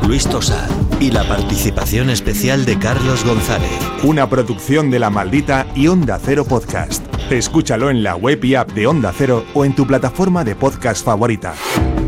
Luis Tosar y la participación especial de Carlos González. Una producción de La Maldita y Onda Cero Podcast. Escúchalo en la web y app de Onda Cero o en tu plataforma de podcast favorita.